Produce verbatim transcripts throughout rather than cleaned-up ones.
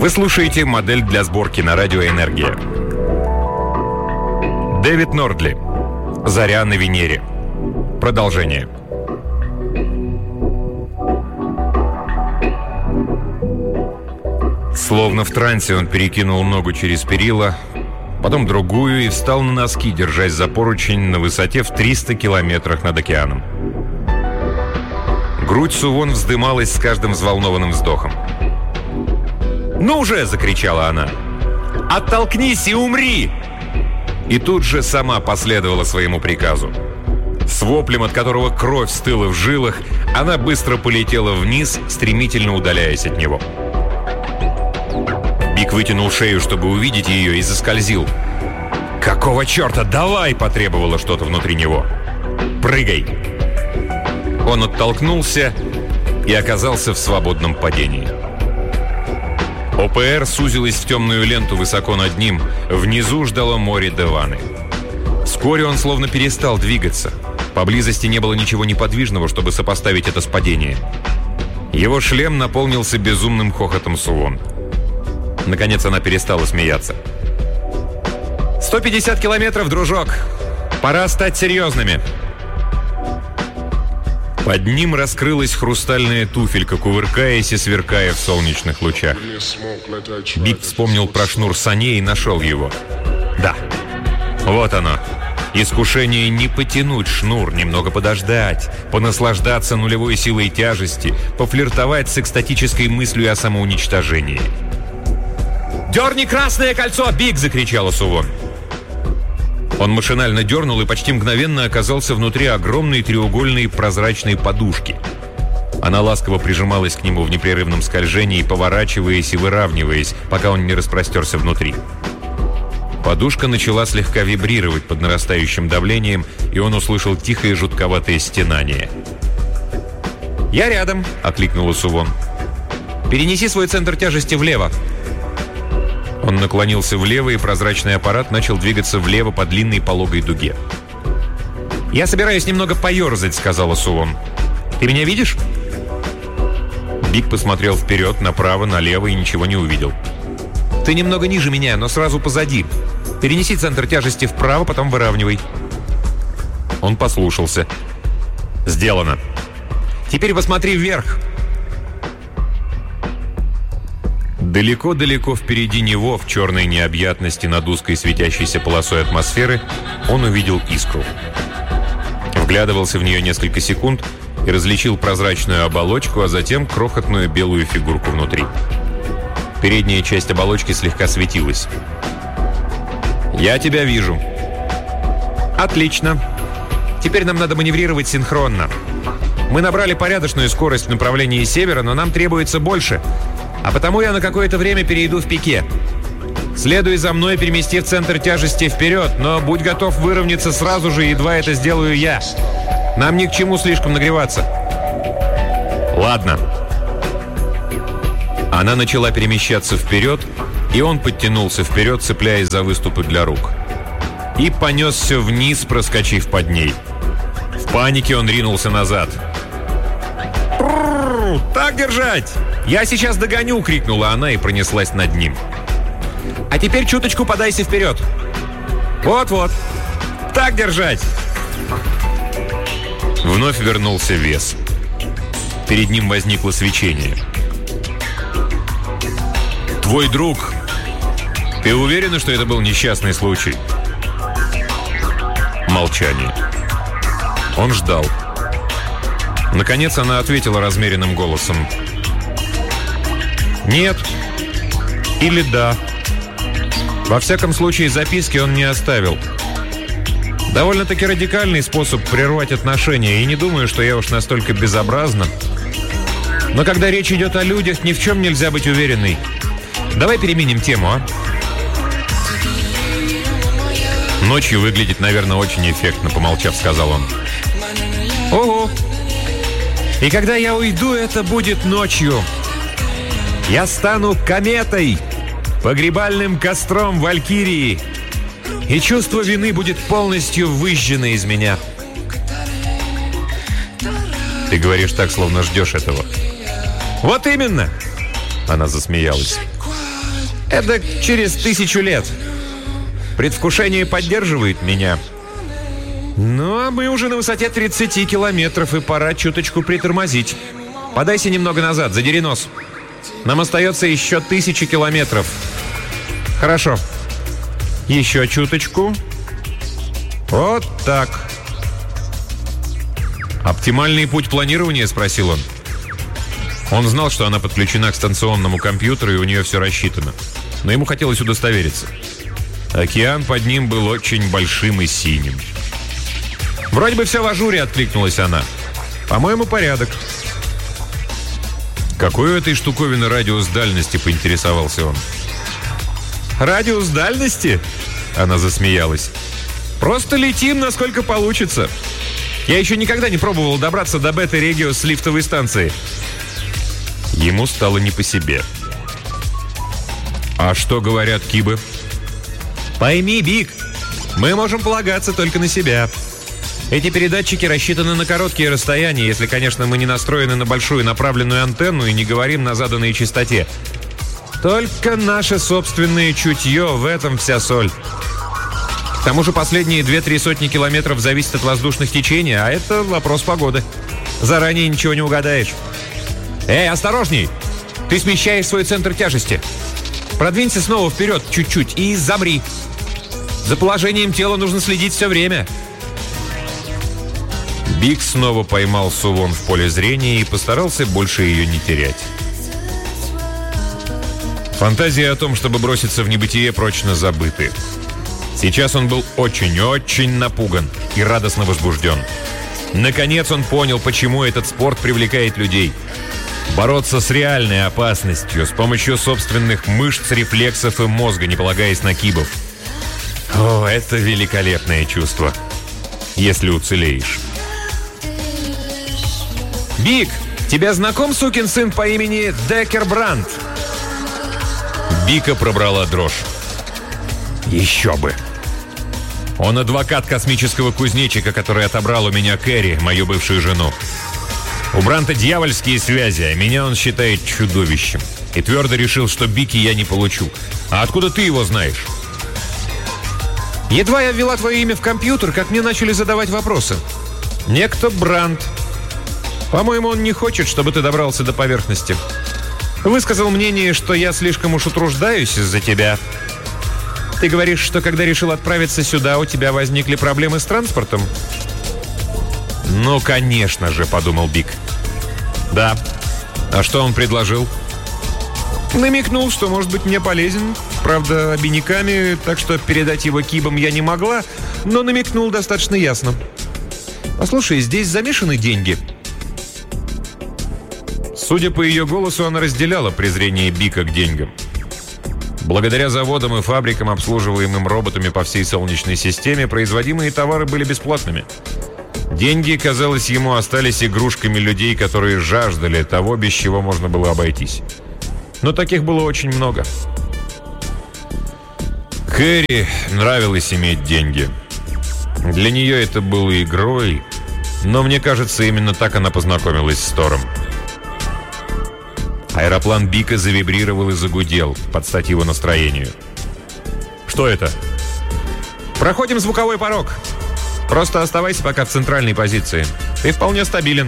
Вы слушаете «Модель для сборки» на радио «Энергия». Дэвид Нордли. «Заря на Венере». Продолжение. Словно в трансе он перекинул ногу через перила, потом другую и встал на носки, держась за поручень на высоте в триста километрах над океаном. Грудь Сувон вздымалась с каждым взволнованным вздохом. «Ну уже!» — закричала она. «Оттолкнись и умри!» И тут же сама последовала своему приказу. С воплем, от которого кровь стыла в жилах, она быстро полетела вниз, стремительно удаляясь от него. Биг вытянул шею, чтобы увидеть ее, и заскользил. «Какого черта? Давай!» — потребовало что-то внутри него. «Прыгай!» Он оттолкнулся и оказался в свободном падении. ОПР сузилась в темную ленту высоко над ним. Внизу ждало море Деваны. Вскоре он словно перестал двигаться. Поблизости не было ничего неподвижного, чтобы сопоставить это с падением. Его шлем наполнился безумным хохотом Сувон. Наконец она перестала смеяться. «сто пятьдесят километров, дружок! Пора стать серьезными!» Под ним раскрылась хрустальная туфелька, кувыркаясь и сверкая в солнечных лучах. Биг вспомнил про шнур саней и нашел его. Да, вот оно. Искушение не потянуть шнур, немного подождать, понаслаждаться нулевой силой тяжести, пофлиртовать с экстатической мыслью о самоуничтожении. «Дерни красное кольцо, Биг!» — закричала Сувон. Он машинально дернул и почти мгновенно оказался внутри огромной треугольной прозрачной подушки. Она ласково прижималась к нему в непрерывном скольжении, поворачиваясь и выравниваясь, пока он не распростерся внутри. Подушка начала слегка вибрировать под нарастающим давлением, и он услышал тихое жутковатое стенание. «Я рядом!» — окликнула Сувон. «Перенеси свой центр тяжести влево!» Он наклонился влево, и прозрачный аппарат начал двигаться влево по длинной пологой дуге. «Я собираюсь немного поерзать», — сказала Сувон. «Ты меня видишь?» Биг посмотрел вперед, направо, налево и ничего не увидел. «Ты немного ниже меня, но сразу позади. Перенеси центр тяжести вправо, потом выравнивай». Он послушался. «Сделано. Теперь посмотри вверх». Далеко-далеко впереди него, в черной необъятности над узкой светящейся полосой атмосферы, он увидел искру. Вглядывался в нее несколько секунд и различил прозрачную оболочку, а затем крохотную белую фигурку внутри. Передняя часть оболочки слегка светилась. «Я тебя вижу». «Отлично. Теперь нам надо маневрировать синхронно. Мы набрали порядочную скорость в направлении севера, но нам требуется больше. А потому я на какое-то время перейду в пике. Следуй за мной, переместив центр тяжести вперед, но будь готов выровняться сразу же, едва это сделаю я. Нам ни к чему слишком нагреваться». «Ладно». Она начала перемещаться вперед, и он подтянулся вперед, цепляясь за выступы для рук. И понесся вниз, проскочив под ней. В панике он ринулся назад. «Так держать! Я сейчас догоню!» — крикнула она и пронеслась над ним. «А теперь чуточку подайся вперед!» «Вот-вот! Так держать!» Вновь вернулся вес. Перед ним возникло свечение. «Твой друг! Ты уверена, что это был несчастный случай?» Молчание. Он ждал. Наконец она ответила размеренным голосом. «Нет. Или да. Во всяком случае, записки он не оставил. Довольно-таки радикальный способ прервать отношения, и не думаю, что я уж настолько безобразна. Но когда речь идет о людях, ни в чем нельзя быть уверенной. Давай переменим тему, а?» «Ночью выглядит, наверное, очень эффектно», — помолчав, сказал он. «Ого! И когда я уйду, это будет ночью. Я стану кометой, погребальным костром Валькирии, и чувство вины будет полностью выжжено из меня». «Ты говоришь так, словно ждешь этого». «Вот именно!» Она засмеялась. Это через тысячу лет. Предвкушение поддерживает меня. Ну, а мы уже на высоте тридцати километров, и пора чуточку притормозить. Подайся немного назад, задери нос. Нам остается еще тысячи километров. Хорошо. Еще чуточку. Вот так. «Оптимальный путь планирования?» – спросил он. Он знал, что она подключена к станционному компьютеру, и у нее все рассчитано. Но ему хотелось удостовериться. Океан под ним был очень большим и синим. «Вроде бы все в ажуре», — откликнулась она. «По-моему, порядок». «Какой у этой штуковины радиус дальности?» — поинтересовался он. «Радиус дальности?» — она засмеялась. «Просто летим, насколько получится. Я еще никогда не пробовал добраться до Бета-Регио с лифтовой станции». Ему стало не по себе. «А что говорят кибы?» «Пойми, Биг, мы можем полагаться только на себя. Эти передатчики рассчитаны на короткие расстояния, если, конечно, мы не настроены на большую направленную антенну и не говорим на заданной частоте. Только наше собственное чутье, в этом вся соль. К тому же последние две-три сотни километров зависят от воздушных течений, а это вопрос погоды. Заранее ничего не угадаешь. Эй, осторожней! Ты смещаешь свой центр тяжести. Продвинься снова вперед чуть-чуть и замри. За положением тела нужно следить все время». Биг снова поймал Сувон в поле зрения и постарался больше ее не терять. Фантазии о том, чтобы броситься в небытие, прочно забыты. Сейчас он был очень-очень напуган и радостно возбужден. Наконец он понял, почему этот спорт привлекает людей. Бороться с реальной опасностью с помощью собственных мышц, рефлексов и мозга, не полагаясь на кибов. О, это великолепное чувство, если уцелеешь. «Биг, тебя знаком сукин сын по имени Деккер Брандт?» Бика пробрала дрожь. «Еще бы! Он адвокат космического кузнечика, который отобрал у меня Кэрри, мою бывшую жену. У Бранта дьявольские связи, а меня он считает чудовищем. И твердо решил, что Бики я не получу. А откуда ты его знаешь?» «Едва я ввела твое имя в компьютер, как мне начали задавать вопросы. Некто Брандт. По-моему, он не хочет, чтобы ты добрался до поверхности. Высказал мнение, что я слишком уж утруждаюсь из-за тебя. Ты говоришь, что когда решил отправиться сюда, у тебя возникли проблемы с транспортом?» «Ну, конечно же», — подумал Биг. «Да. А что он предложил?» «Намекнул, что может быть мне полезен. Правда, обиняками, так что передать его кибам я не могла, но намекнул достаточно ясно. Послушай, здесь замешаны деньги». Судя по ее голосу, она разделяла презрение Бика к деньгам. Благодаря заводам и фабрикам, обслуживаемым роботами по всей Солнечной системе, производимые товары были бесплатными. Деньги, казалось ему, остались игрушками людей, которые жаждали того, без чего можно было обойтись. Но таких было очень много. Кэрри нравилось иметь деньги. Для нее это было игрой, но мне кажется, именно так она познакомилась с Тором. Аэроплан Бика завибрировал и загудел, под стать его настроению. «Что это?» «Проходим звуковой порог. Просто оставайся пока в центральной позиции. Ты вполне стабилен».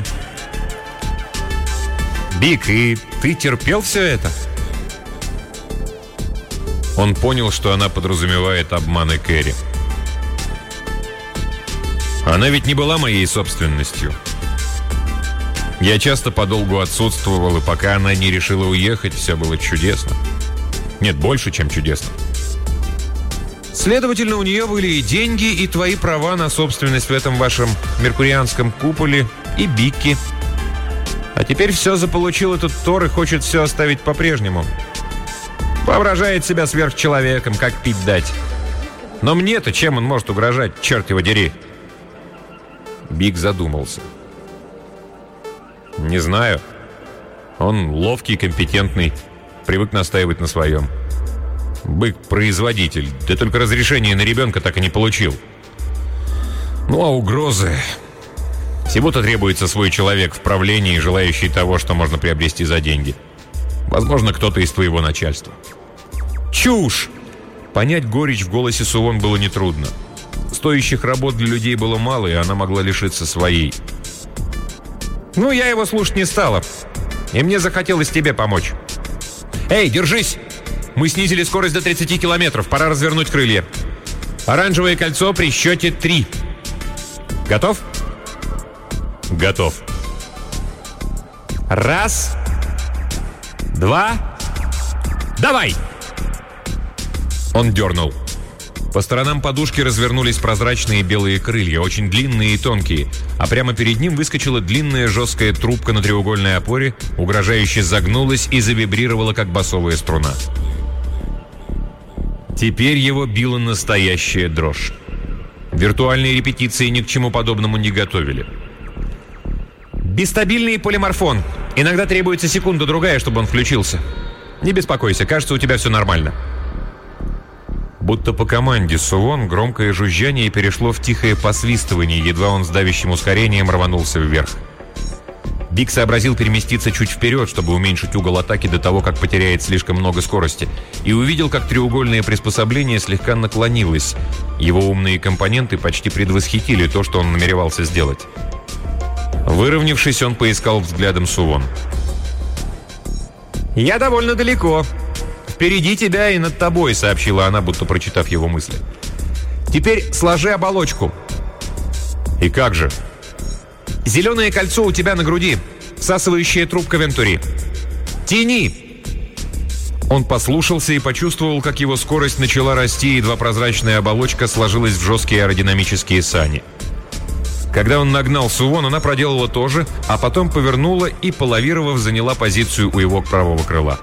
«Бик, и ты терпел все это?» Он понял, что она подразумевает обманы Кэрри. «Она ведь не была моей собственностью. Я часто подолгу отсутствовал, и пока она не решила уехать, все было чудесно. Нет, больше, чем чудесно. Следовательно, у нее были и деньги, и твои права на собственность в этом вашем меркурианском куполе, и Бикки. А теперь все заполучил этот Тор и хочет все оставить по-прежнему. Воображает себя сверхчеловеком, как пить дать. Но мне-то чем он может угрожать, черт его дери?» Бик задумался. «Не знаю. Он ловкий, компетентный, привык настаивать на своем. Бык-производитель, да только разрешение на ребенка так и не получил. Ну а угрозы... Всего-то требуется свой человек в правлении, желающий того, что можно приобрести за деньги. Возможно, кто-то из твоего начальства. Чушь! Понять горечь в голосе Сувон было нетрудно. Стоящих работ для людей было мало, и она могла лишиться своей. Ну, я его слушать не стала. И мне захотелось тебе помочь. Эй, держись! Мы снизили скорость до тридцати километров. Пора развернуть крылья. Оранжевое кольцо при счете три. Готов? Готов. Раз. Два. Давай! Он дернул. По сторонам подушки развернулись прозрачные белые крылья, очень длинные и тонкие, а прямо перед ним выскочила длинная жесткая трубка на треугольной опоре, угрожающе загнулась и завибрировала, как басовая струна. Теперь его била настоящая дрожь. Виртуальные репетиции ни к чему подобному не готовили. Бистабильный полиморфон. Иногда требуется секунда-другая, чтобы он включился. Не беспокойся, кажется, у тебя все нормально. Будто по команде Сувон громкое жужжание перешло в тихое посвистывание, едва он с давящим ускорением рванулся вверх. Биг сообразил переместиться чуть вперед, чтобы уменьшить угол атаки до того, как потеряет слишком много скорости, и увидел, как треугольное приспособление слегка наклонилось. Его умные компоненты почти предвосхитили то, что он намеревался сделать. Выровнявшись, он поискал взглядом Сувон. «Я довольно далеко. Впереди тебя и над тобой», — сообщила она, будто прочитав его мысли. «Теперь сложи оболочку». «И как же?» «Зеленое кольцо у тебя на груди. Всасывающая трубка Вентури. Тяни!» Он послушался и почувствовал, как его скорость начала расти, и едва прозрачная оболочка сложилась в жесткие аэродинамические сани. Когда он нагнал Сувон, она проделала то же, а потом повернула и, полавировав, заняла позицию у его правого крыла.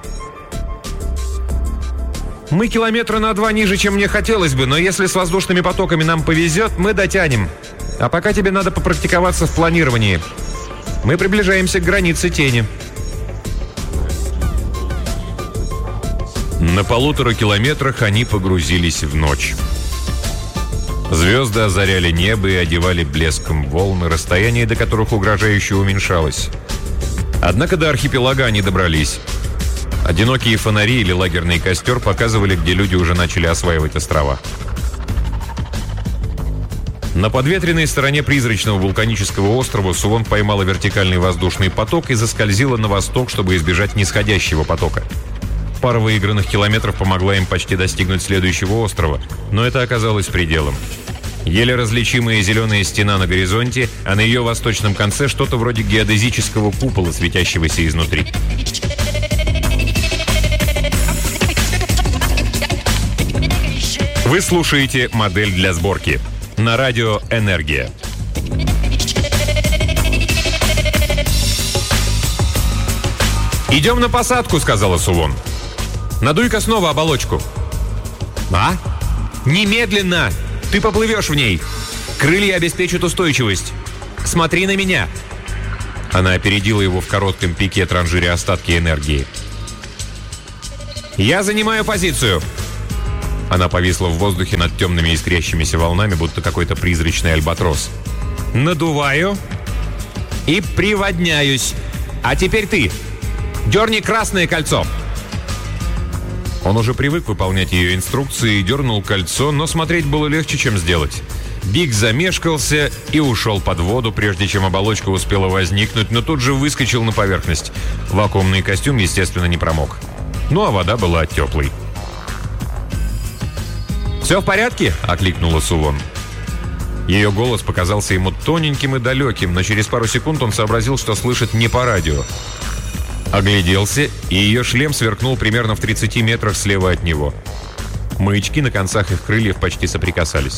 «Мы километра на два ниже, чем мне хотелось бы, но если с воздушными потоками нам повезет, мы дотянем. А пока тебе надо попрактиковаться в планировании. Мы приближаемся к границе тени». На полутора километрах они погрузились в ночь. Звезды озаряли небо и одевали блеском волны, расстояние до которых угрожающе уменьшалось. Однако до архипелага они добрались. Одинокие фонари или лагерный костер показывали, где люди уже начали осваивать острова. На подветренной стороне призрачного вулканического острова Сувон поймала вертикальный воздушный поток и заскользила на восток, чтобы избежать нисходящего потока. Пара выигранных километров помогла им почти достигнуть следующего острова, но это оказалось пределом. Еле различимая зеленая стена на горизонте, а на ее восточном конце что-то вроде геодезического купола, светящегося изнутри. Вы слушаете «Модель для сборки» на радио «Энергия». «Идем на посадку», — сказала Сувон. «Надуй-ка снова оболочку». «А? Немедленно! Ты поплывешь в ней. Крылья обеспечат устойчивость. Смотри на меня». Она опередила его в коротком пике, транжире остатки энергии. «Я занимаю позицию». Она повисла в воздухе над темными искрящимися волнами, будто какой-то призрачный альбатрос. «Надуваю и приводняюсь. А теперь ты. Дерни красное кольцо». Он уже привык выполнять ее инструкции и дернул кольцо, но смотреть было легче, чем сделать. Биг замешкался и ушел под воду, прежде чем оболочка успела возникнуть, но тут же выскочил на поверхность. Вакуумный костюм, естественно, не промок. Ну а вода была теплой. «Все в порядке?» — окликнула Сувон. Ее голос показался ему тоненьким и далеким, но через пару секунд он сообразил, что слышит не по радио. Огляделся, и ее шлем сверкнул примерно в тридцати метрах слева от него. Маячки на концах их крыльев почти соприкасались.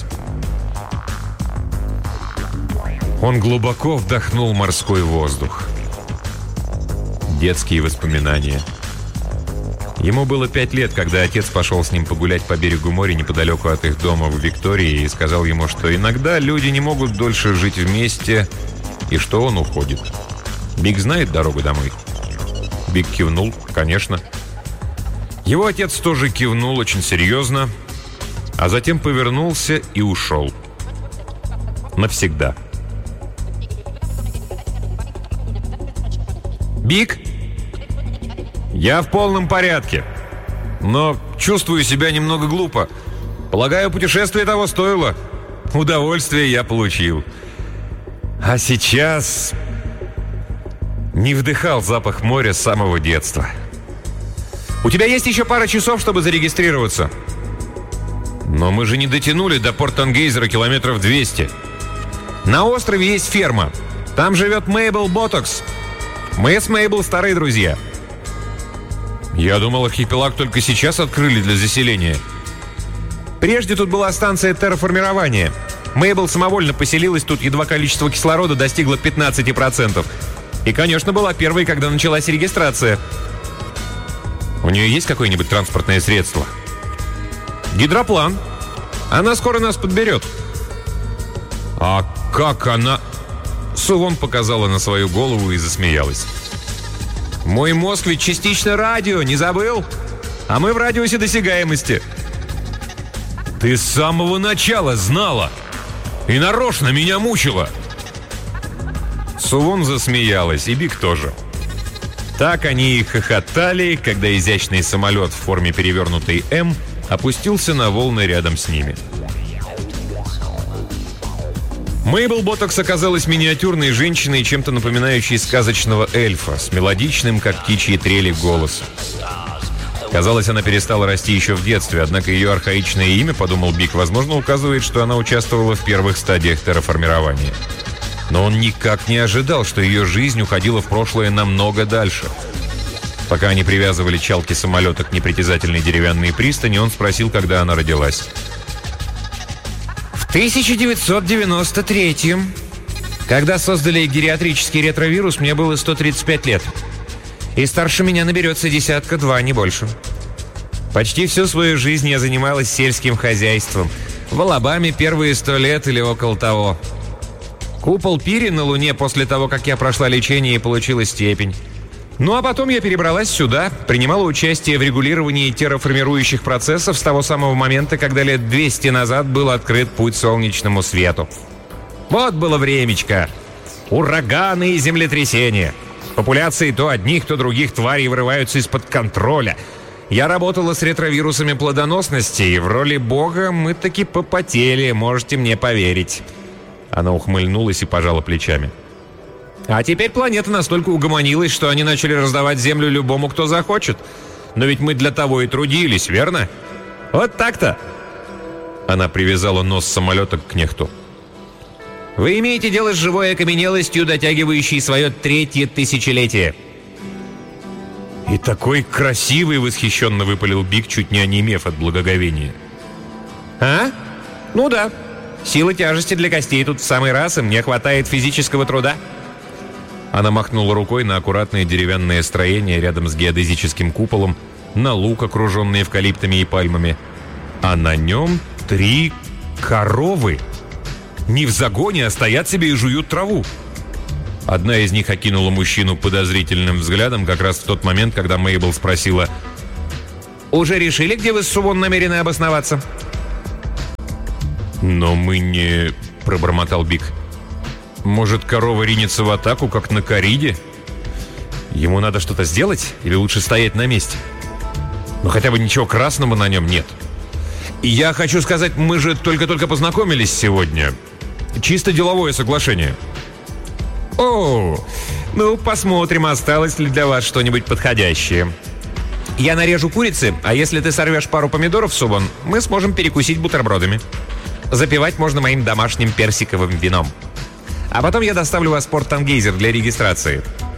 Он глубоко вдохнул морской воздух. Детские воспоминания. Ему было пять лет, когда отец пошел с ним погулять по берегу моря неподалеку от их дома в Виктории и сказал ему, что иногда люди не могут дольше жить вместе, и что он уходит. Биг знает дорогу домой. Биг кивнул, конечно. Его отец тоже кивнул очень серьезно, а затем повернулся и ушел. Навсегда. «Биг?» «Я в полном порядке. Но чувствую себя немного глупо. Полагаю, путешествие того стоило. Удовольствие я получил. А сейчас не вдыхал запах моря с самого детства. У тебя есть еще пара часов, чтобы зарегистрироваться. Но мы же не дотянули до Порт-Тангейзера километров двести. На острове есть ферма. Там живет Мейбл Ботокс. Мы с Мейбл старые друзья. Я думал, архипелаг только сейчас открыли для заселения. Прежде тут была станция терраформирования. Мейбл самовольно поселилась тут, едва количество кислорода достигло пятнадцать процентов. И, конечно, была первой, когда началась регистрация. У нее есть какое-нибудь транспортное средство? Гидроплан. Она скоро нас подберет. А как она... Сувон показала на свою голову и засмеялась. Мой мозг ведь частично радио, не забыл? А мы в радиусе досягаемости. Ты с самого начала знала и нарочно меня мучила. Сувон засмеялась, и Биг тоже. Так они и хохотали, когда изящный самолет в форме перевернутой «М» опустился на волны рядом с ними. Мейбл Ботокс оказалась миниатюрной женщиной, чем-то напоминающей сказочного эльфа, с мелодичным, как птичьи трели, голосом. Казалось, она перестала расти еще в детстве, однако ее архаичное имя, подумал Биг, возможно, указывает, что она участвовала в первых стадиях терраформирования. Но он никак не ожидал, что ее жизнь уходила в прошлое намного дальше. Пока они привязывали чалки самолета к непритязательной деревянной пристани, он спросил, когда она родилась. В тысяча девятьсот девяносто третьем, когда создали гериатрический ретровирус, мне было сто тридцать пять лет. И старше меня наберется десятка-два, не больше. Почти всю свою жизнь я занималась сельским хозяйством. В Алабаме первые сто лет или около того. Купол Пири на Луне после того, как я прошла лечение и получила степень. Ну а потом я перебралась сюда, принимала участие в регулировании терраформирующих процессов с того самого момента, когда лет двести назад был открыт путь солнечному свету. Вот было времечко. Ураганы и землетрясения. Популяции то одних, то других тварей вырываются из-под контроля. Я работала с ретровирусами плодоносности, и в роли бога мы таки попотели, можете мне поверить. Она ухмыльнулась и пожала плечами. А теперь планета настолько угомонилась, что они начали раздавать землю любому, кто захочет. Но ведь мы для того и трудились, верно? Вот так-то. Она привязала нос самолета к кнехту. Вы имеете дело с живой окаменелостью, дотягивающей свое третье тысячелетие. И такой красивый, восхищенно выпалил Биг, чуть не онемев от благоговения. А? Ну да. Сила тяжести для костей тут в самый раз, и мне хватает физического труда. Она махнула рукой на аккуратное деревянное строение рядом с геодезическим куполом, на луг, окруженный эвкалиптами и пальмами. А на нем три коровы. Не в загоне, а стоят себе и жуют траву. Одна из них окинула мужчину подозрительным взглядом как раз в тот момент, когда Мейбл спросила: «Уже решили, где вы с Сувон намерены обосноваться?» «Но мы не...» — пробормотал Биг. «Может, корова ринется в атаку, как на кориде? Ему надо что-то сделать? Или лучше стоять на месте? Но хотя бы ничего красного на нем нет. И я хочу сказать, мы же только-только познакомились сегодня. Чисто деловое соглашение». «О, ну, посмотрим, осталось ли для вас что-нибудь подходящее. Я нарежу курицы, а если ты сорвешь пару помидоров, Сувон, мы сможем перекусить бутербродами. Запивать можно моим домашним персиковым вином. А потом я доставлю вас в Порт-Тангейзер для регистрации».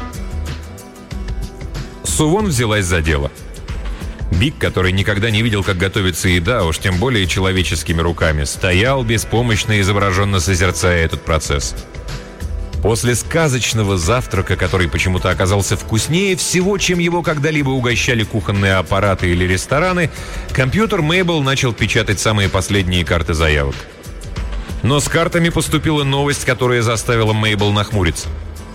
Сувон взялась за дело. Биг, который никогда не видел, как готовится еда, уж тем более человеческими руками, стоял беспомощно, изображенно созерцая этот процесс. После сказочного завтрака, который почему-то оказался вкуснее всего, чем его когда-либо угощали кухонные аппараты или рестораны, компьютер Мейбл начал печатать самые последние карты заявок. Но с картами поступила новость, которая заставила Мейбл нахмуриться.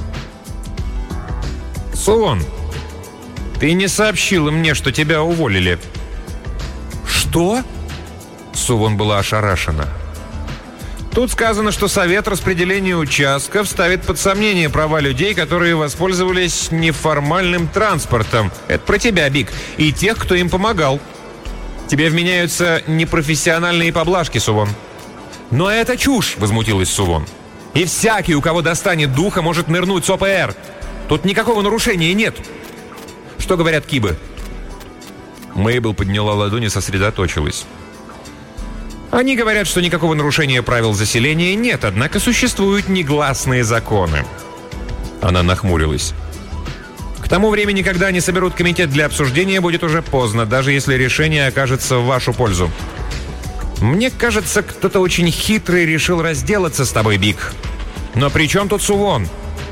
«Сувон, ты не сообщила мне, что тебя уволили». «Что?» Сувон была ошарашена. Тут сказано, что Совет распределения участков ставит под сомнение права людей, которые воспользовались неформальным транспортом. Это про тебя, Биг, и тех, кто им помогал. Тебе вменяются непрофессиональные поблажки, Сувон. Но это чушь, возмутилась Сувон. И всякий, у кого достанет духа, может нырнуть с ОПР. Тут никакого нарушения нет. Что говорят кибы? Мейбл подняла ладони и сосредоточилась. Они говорят, что никакого нарушения правил заселения нет, однако существуют негласные законы. Она нахмурилась. К тому времени, когда они соберут комитет для обсуждения, будет уже поздно, даже если решение окажется в вашу пользу. Мне кажется, кто-то очень хитрый решил разделаться с тобой, Биг. Но при чем тут Сувон?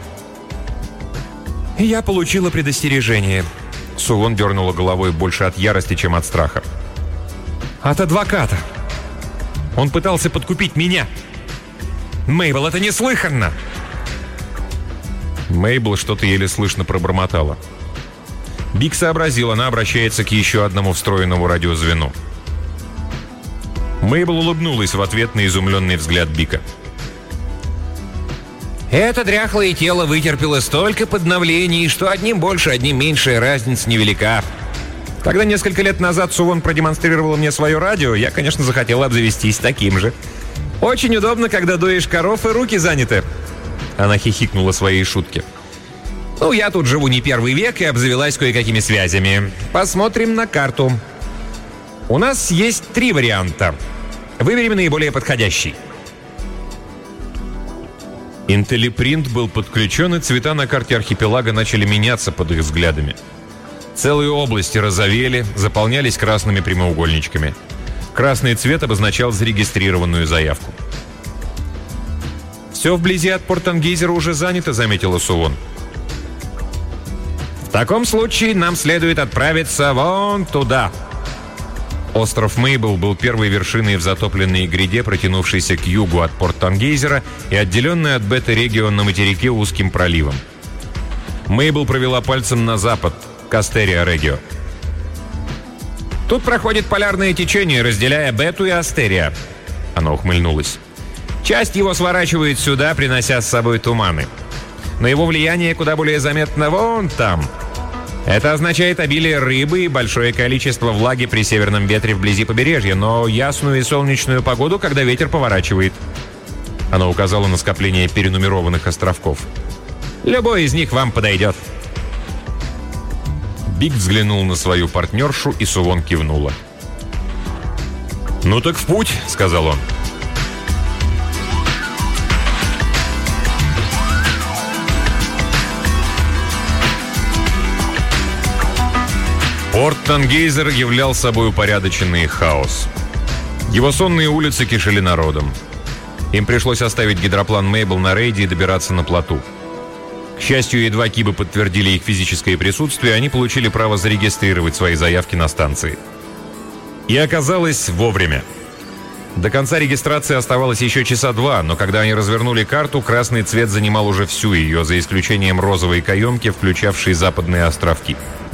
Я получила предостережение. Сувон дернула головой больше от ярости, чем от страха. От адвоката. Он пытался подкупить меня. Мейбл, это неслыханно. Мейбл что-то еле слышно пробормотала. Биг сообразил, она обращается к еще одному встроенному радиозвену. Мейбл улыбнулась в ответ на изумленный взгляд Бика. Это дряхлое тело вытерпело столько подновлений, что одним больше, одним меньше, разница невелика. Когда несколько лет назад Сувон продемонстрировала мне свое радио, я, конечно, захотел обзавестись таким же. Очень удобно, когда доишь коров и руки заняты. Она хихикнула своей шутке. Ну, я тут живу не первый век и обзавелась кое-какими связями. Посмотрим на карту. У нас есть три варианта. Выберем наиболее подходящий. Интеллипринт был подключен, и цвета на карте архипелага начали меняться под их взглядами. Целые области розовели, заполнялись красными прямоугольничками. Красный цвет обозначал зарегистрированную заявку. «Все вблизи от Порт-Тангейзера уже занято», — заметила Сувон. «В таком случае нам следует отправиться вон туда». Остров Мейбл был первой вершиной в затопленной гряде, протянувшейся к югу от Порт-Тангейзера и отделенной от Бета-регион на материке узким проливом. Мейбл провела пальцем на запад, к Астерия-регио. «Тут проходит полярное течение, разделяя Бету и Астерия». Она ухмыльнулась. «Часть его сворачивает сюда, принося с собой туманы. Но его влияние куда более заметно вон там. Это означает обилие рыбы и большое количество влаги при северном ветре вблизи побережья, но ясную и солнечную погоду, когда ветер поворачивает». Она указала на скопление перенумерованных островков. «Любой из них вам подойдет». Биг взглянул на свою партнершу, и Сувон кивнула. «Ну так в путь», — сказал он. Порт-Тангейзер являл собой упорядоченный хаос. Его сонные улицы кишели народом. Им пришлось оставить гидроплан Мейбл на рейде и добираться на плоту. К счастью, едва кибы подтвердили их физическое присутствие, они получили право зарегистрировать свои заявки на станции. И оказалось вовремя. До конца регистрации оставалось еще часа два, но когда они развернули карту, красный цвет занимал уже всю ее, за исключением розовой каемки, включавшей западные островки.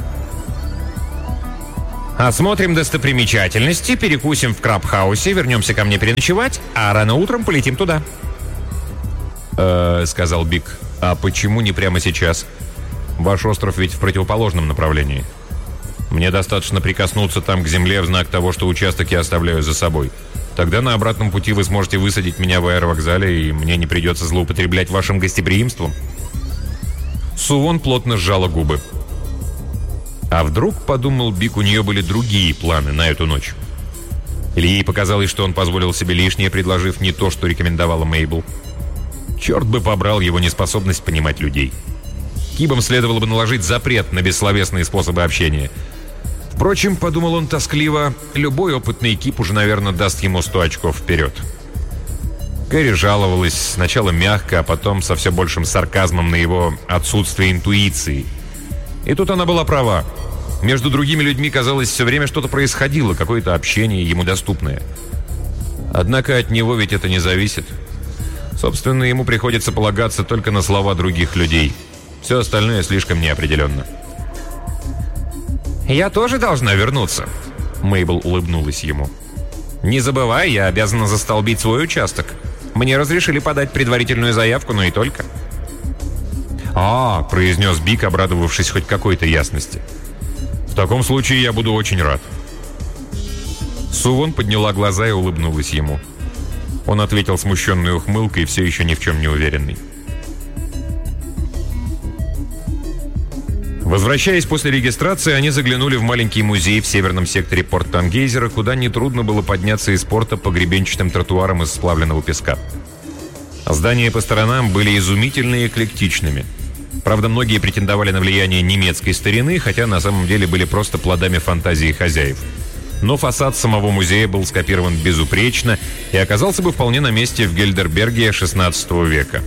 «Осмотрим достопримечательности, перекусим в Крабхаусе, вернемся ко мне переночевать, а рано утром полетим туда». «Э-э», сказал Биг. «А почему не прямо сейчас? Ваш остров ведь в противоположном направлении. Мне достаточно прикоснуться там к земле в знак того, что участок я оставляю за собой. Тогда на обратном пути вы сможете высадить меня в аэровокзале, и мне не придется злоупотреблять вашим гостеприимством». Сувон плотно сжала губы. А вдруг, подумал Биг, у нее были другие планы на эту ночь? Или ей показалось, что он позволил себе лишнее, предложив не то, что рекомендовала Мейбл? Черт бы побрал его неспособность понимать людей. Кибам следовало бы наложить запрет на бессловесные способы общения. Впрочем, подумал он тоскливо, любой опытный киб уже, наверное, даст ему сто очков вперед. Кэрри жаловалась сначала мягко, а потом со все большим сарказмом на его отсутствие интуиции. И тут она была права. Между другими людьми, казалось, все время что-то происходило, какое-то общение ему доступное. Однако от него ведь это не зависит. Собственно, ему приходится полагаться только на слова других людей. Все остальное слишком неопределенно. «Я тоже должна вернуться», — Мейбл улыбнулась ему. «Не забывай, я обязана застолбить свой участок. Мне разрешили подать предварительную заявку, но и только». «А, — произнес Бик, обрадовавшись хоть какой-то ясности. — В таком случае я буду очень рад». Сувон подняла глаза и улыбнулась ему. Он ответил смущенной ухмылкой, все еще ни в чем не уверенный. Возвращаясь после регистрации, они заглянули в маленький музей в северном секторе Порт-Тангейзера, куда нетрудно было подняться из порта по гребенчатым тротуарам из сплавленного песка. Здания по сторонам были изумительно эклектичными. Правда, многие претендовали на влияние немецкой старины, хотя на самом деле были просто плодами фантазии хозяев. Но фасад самого музея был скопирован безупречно и оказался бы вполне на месте в Гельдерберге шестнадцатого века.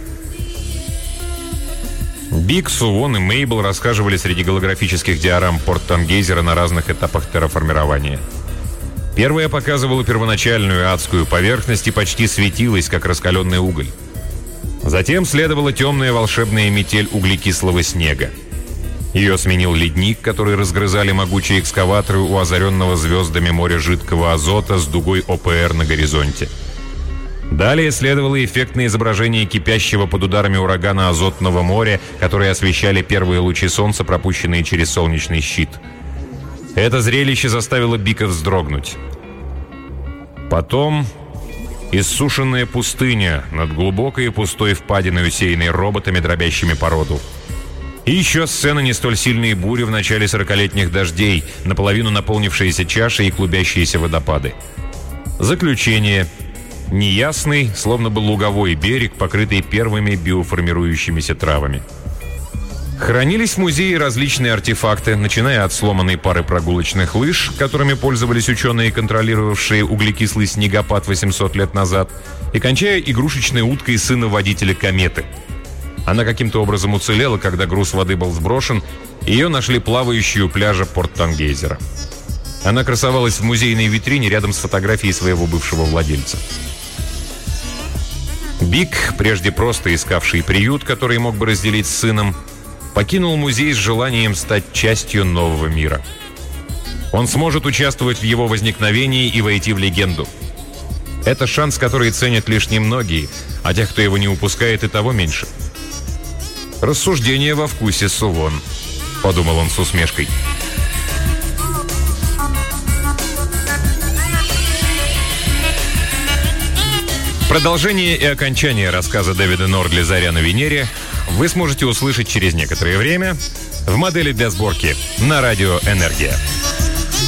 Бик, Сувон и Мейбл расхаживали среди голографических диорам Порт-Тангейзера на разных этапах терраформирования. Первая показывала первоначальную адскую поверхность и почти светилась, как раскаленный уголь. Затем следовала темная волшебная метель углекислого снега. Ее сменил ледник, который разгрызали могучие экскаваторы у озаренного звездами моря жидкого азота с дугой ОПР на горизонте. Далее следовало эффектное изображение кипящего под ударами урагана азотного моря, которые освещали первые лучи солнца, пропущенные через солнечный щит. Это зрелище заставило Бика вздрогнуть. Потом иссушенная пустыня над глубокой и пустой впадиной, усеянной роботами, дробящими породу. И еще сцена не столь сильной бури в начале сорокалетних дождей, наполовину наполнившиеся чаши и клубящиеся водопады. Заключение. Неясный, словно бы луговой берег, покрытый первыми биоформирующимися травами. Хранились в музее различные артефакты, начиная от сломанной пары прогулочных лыж, которыми пользовались ученые, контролировавшие углекислый снегопад восемьсот лет назад, и кончая игрушечной уткой сына водителя кометы. Она каким-то образом уцелела, когда груз воды был сброшен, и ее нашли плавающей у пляжа Порт-Тангейзера. Она красовалась в музейной витрине рядом с фотографией своего бывшего владельца. Бик, прежде просто искавший приют, который мог бы разделить с сыном, покинул музей с желанием стать частью нового мира. Он сможет участвовать в его возникновении и войти в легенду. Это шанс, который ценят лишь немногие, а тех, кто его не упускает, и того меньше. «Рассуждение во вкусе Сувон», — подумал он с усмешкой. Продолжение и окончание рассказа Дэвида Нордли «Заря на Венере» вы сможете услышать через некоторое время в модели для сборки на радио «Энергия».